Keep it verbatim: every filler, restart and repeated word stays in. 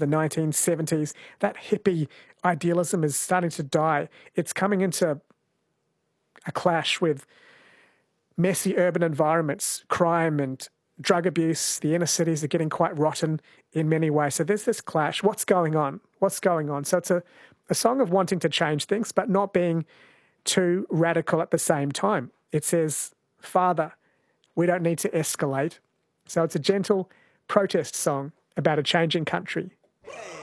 the nineteen seventies, that hippie idealism is starting to die. It's coming into a clash with messy urban environments, crime and drug abuse. The inner cities are getting quite rotten in many ways. So there's this clash. What's going on? What's going on? So it's a, a song of wanting to change things, but not being too radical at the same time. It says, Father, we don't need to escalate. So it's a gentle protest song about a changing country.